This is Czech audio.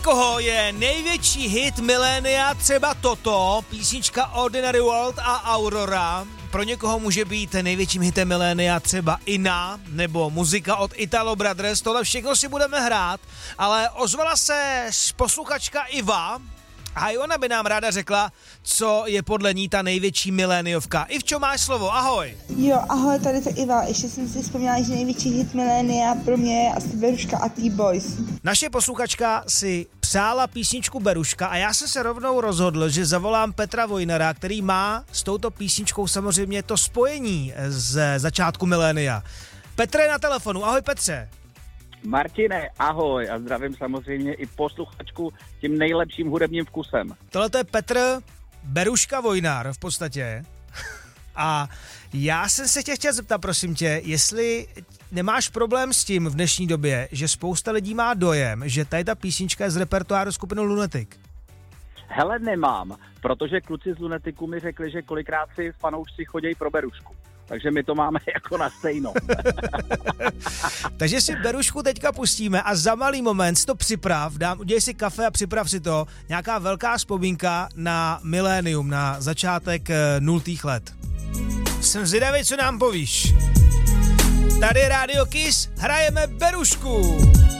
někoho je největší hit milénia třeba toto, písnička Ordinary World a Aurora. Pro někoho může být největším hitem milénia třeba Ina nebo muzika od Italo Brothers. Tohle všechno si budeme hrát, ale ozvala se posluchačka Iva a i ona by nám ráda řekla, co je podle ní ta největší miléniovka. Ivčo, máš slovo, ahoj. Jo, ahoj, tady to Iva. Ještě jsem si vzpomněla, že největší hit milénia pro mě je asi Beruška a T-Boys. Naše posluchačka si přála písničku Beruška a já jsem se rovnou rozhodl, že zavolám Petra Vojnara, který má s touto písničkou samozřejmě to spojení z začátku milénia. Petr je na telefonu, ahoj Petře. Martine, ahoj a zdravím samozřejmě i posluchačku tím nejlepším hudebním vkusem. Tohle je Petr Beruška Vojnar v podstatě. A já jsem se tě chtěl zeptat, prosím tě, jestli nemáš problém s tím v dnešní době, že spousta lidí má dojem, že tady ta písnička je z repertoáru skupiny Lunatic. Hele, nemám, protože kluci z Lunatiku mi řekli, že kolikrát si fanoušci chodí pro Berušku. Takže my to máme jako na stejno. Takže si Berušku teďka pustíme a za malý moment si to připrav, udělej si kafe a připrav si to. Nějaká velká vzpomínka na milénium, na začátek 0. let. Jsem zvědavý, co nám povíš. Tady je Radio Kiss, hrajeme Berušku.